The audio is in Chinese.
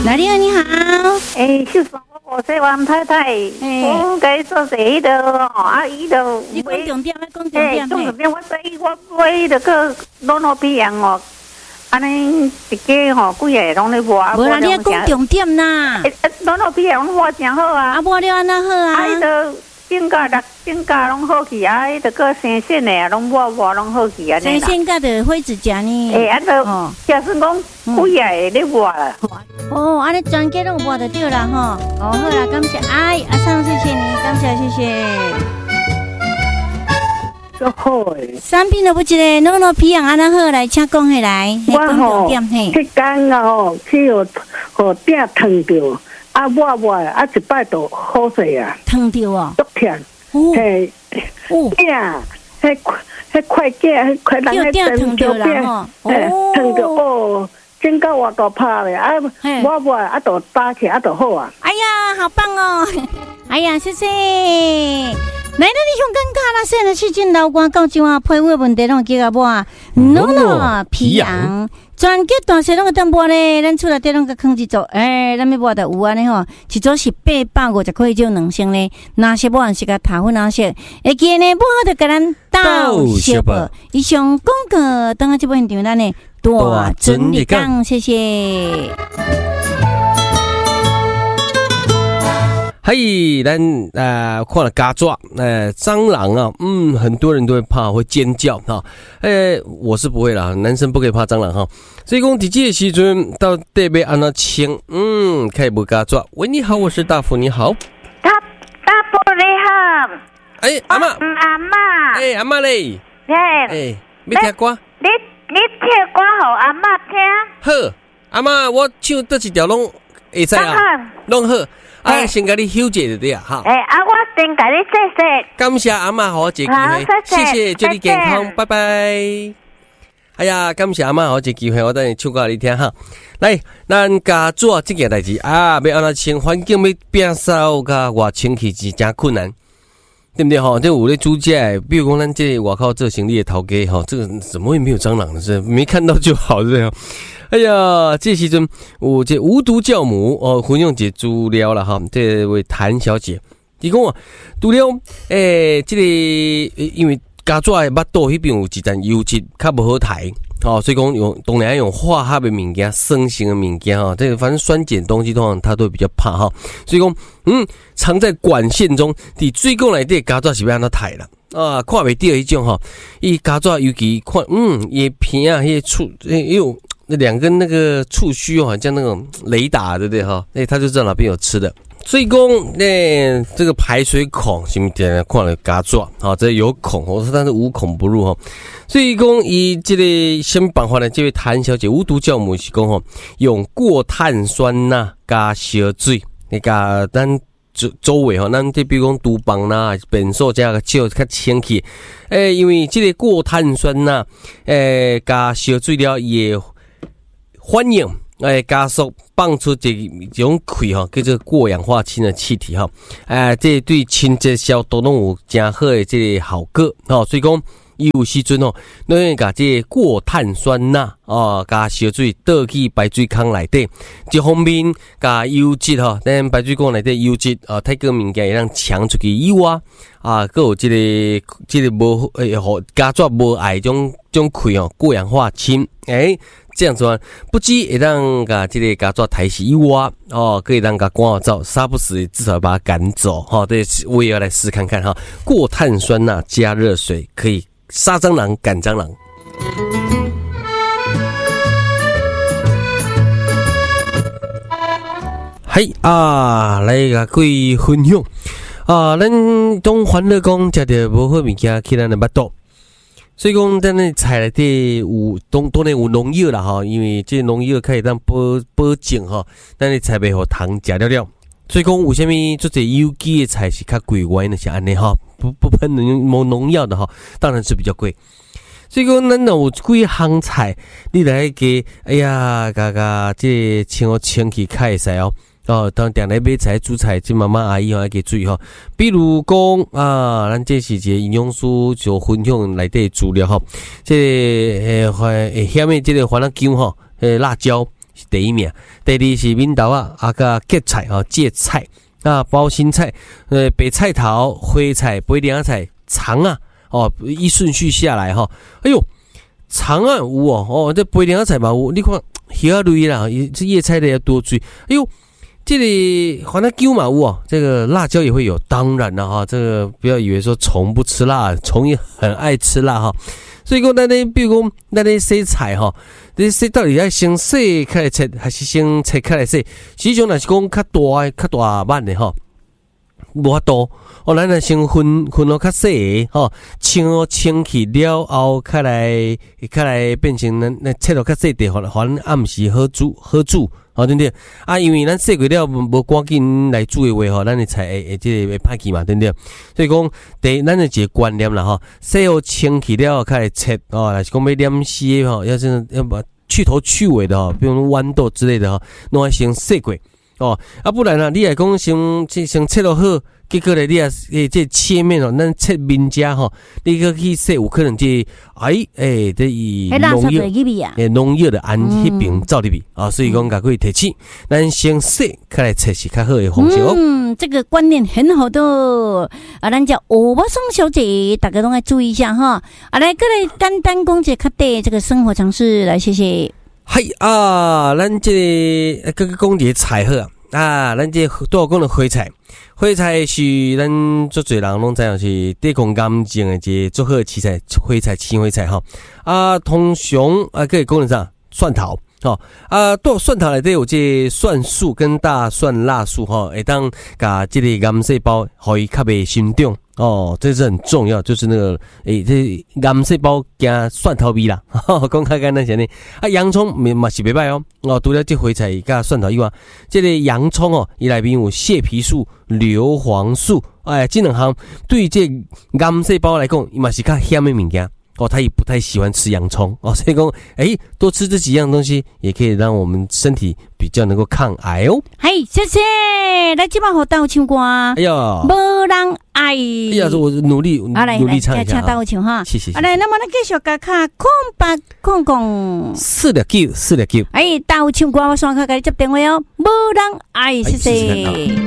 哪里你好？ 秀爽，我是王太太，我该做谁的哦？阿姨的， 你讲重点，讲重点。 重点，我买那个老老皮样哦，安尼一家吼，几个拢咧磨。 无啦，你要讲重点啦。 老老皮样磨真好啊。 啊，磨了安那好啊？ 啊，伊都顶甲六顶甲拢好去啊，伊都个新鲜的啊，拢磨拢好去啊。 新鲜甲的花枝食呢？ 啊，都假使讲几个咧磨啦。 哦，安尼全家拢磨得对啦吼。哦，好啦，感谢阿桑，谢谢你，感谢谢谢。 足好诶！ 产品都不一个，老老皮样安那好来，请讲起来。 我吼，迄天啊吼，去互鼎烫着，啊抹啊一摆就好势啊。烫着哦， 足甜。嘿，鼎，迄块架，迄块人迄灯条饼，烫着哦。真够我都拍咧，啊，抹啊，都打起啊，都好啊。 哎呀，好棒哦！哎呀，谢谢。来到你香港卡拉县的去进老官，到今啊，配位问题拢叫啊抹，诺皮羊，全家大细拢个当抹咧，咱厝内底拢个坑一组，咱要抹的有安尼吼，一组是850块就2升咧，哪些抹是个塔粉哪些，会记呢，抹好就甲咱到小宝。以上广告，等下这部现场咱呢。大真理讲，谢谢。 嘿，咱看了嘎抓，蟑螂啊，很多人都会怕，会尖叫哈。我是不会啦，男生不可以怕蟑螂哈。所以讲，在这个时阵到底要安怎清？可以不嘎抓？喂，你好，我是大福，你好。 大福你好。阿嬷。 阿嬷。 阿嬷嘞。要听歌？ 你唱歌互阿嬷听。 好，阿嬷，我唱倒一条拢会使啊，拢好。先甲你休息就对啊，哈。 我先甲你谢谢。 感谢阿嬷，互我一个机会，谢谢，祝你健康，拜拜。哎呀，感谢阿嬷，互我一个机会，我等下唱歌你听哈。来，咱家做这件代志啊，要安怎清环境，要变扫甲外清气是真困难。对不对哈？这有咧租借，比如讲咱这外口做行李的头家哈，这个怎么会没有蟑螂呢？是没看到就好，对不对？哎呀，这时阵有这无毒教母哦，分享一资料啦哈，这位谭小姐，伊讲啊，除了这个因为家族的巴肚迄边有一层油脂较无好抬。所以讲当然用化学的物件、酸性的物件哈，这个反正酸碱东西通常它都比较怕哈。所以讲，藏在管线中，伫水管内底家族是要安怎抬啦啊？看袂到迄种哈，伊家族尤其看，叶片啊，迄触，有两根那个触须哦，好像那种雷达，对不对哈？他就知道哪边有吃的。所以讲，这个排水孔什么点看了家族啊，这有孔，我说但是无孔不入哈。所以讲，以这个什么办法呢？这位谭小姐无毒教母是讲吼，用过碳酸钠加烧水，加咱周围吼，咱这比如讲厨房啦、便所加个少较清气。因为这个过碳酸钠，加烧水了也反应。加速放出这种气哈，叫做过氧化氢的气体哈，这对清洁消毒拢有真好的这个效果哈，所以讲有时阵哦，咱会把这过碳酸钠加烧水倒去排水孔内底，一方面加油脂哈，咱排水孔内底油脂太过物件会让抢出去以外还有这个无家族无爱种气哦，过氧化氢这样子啊，不止会让这个家族抬起以外可以让它赶走，杀不死至少把它赶走哈。对，我也要来试看看哈，过碳酸钠加热水可以杀蟑螂、赶蟑螂。嘿来甲各位分享咱当欢乐讲食着无好物件去咱的腹肚。所以讲，咱的菜内底有当然有农药啦哈，因为这农药可以当保证哈，咱的菜袂互虫食了。所以讲，有啥物做这有机的菜是较贵，原因是安尼哈，不喷农药的哈，当然是比较贵。所以讲，咱有几项菜，你来给这清好清气较会使哦。当定来买菜煮菜，这妈妈阿姨要给注意哈。比如讲咱这是一个营养师就分享内底资料哈。这会险的这个番辣姜哈，辣椒是第一名，第二是闽豆啊，甲芥菜哦，芥菜啊，包心菜，白菜头、花菜、杯凉菜、肠啊，哦，依顺序下来哈，哎呦，肠啊有哦，这杯凉菜嘛有，你看虾类啦，这叶菜类要多注意，哎呦。这里黄辣椒嘛有哦，这个辣椒也会有，当然了哈，这个不要以为说虫不吃辣，虫也很爱吃辣哈。所以讲，比如讲，咱咧洗菜哈，你洗到底要先洗开来切，还是先切开来洗？实际上若是讲较大版的哈，无法度。哦，咱来先分好较细的吼，清去了后，开来变成咱切到较细的，反暗时好煮。哦，对不对？啊，因为咱洗过了，无赶紧来煮的话吼，咱的菜会歹去嘛，对不对？所以讲，咱的一个观念啦吼，洗好清去了开来切哦，若是讲要黏丝的吼，要真的要把去头去尾的吼，比如豌豆之类的吼，拢要先洗过哦。啊，不然啊，你来讲先切落好。结果咧，你啊，这切面哦，咱切面家吼，你个去洗，有可能这这以农药的按迄边走入去啊，所以讲甲可以提起，咱先洗开来切是较好的方式哦。 这个观念很好的啊，咱叫欧巴桑小姐，大家都要注意一下哈。啊，来，过来简单讲解较对这个生活常识，来谢谢。 嗨啊，咱这个讲解菜好啊，咱这多讲的花菜。花菜是咱足侪人拢知影是对抗癌症的一个足好的青菜，青花菜吼。啊，通常啊，可以讲得上蒜头吼。啊，多蒜头内底有这蒜素跟大蒜辣素吼，会当甲这个癌细胞互伊较袂生长哦，这是很重要，就是那个这癌细胞加蒜头味啦，讲较简单些呢。啊，洋葱嘛是袂歹哦。哦，除了这花菜加蒜头以外，这个洋葱哦，伊内面有蟹皮素、硫磺素，这两项对这癌细胞来讲，伊嘛是较险的物件哦，他也不太喜欢吃洋葱哦，所以讲，多吃这几样东西，也可以让我们身体比较能够抗癌哦。 嘿，谢谢，来今晚好到唱歌。 哎呀， 无人爱。哎呀，我努力唱一下到唱哈。 谢谢。 来，那么咱继续甲卡空白空讲。 4.9。 到唱歌我双卡甲你接电话哦，无人爱，谢谢。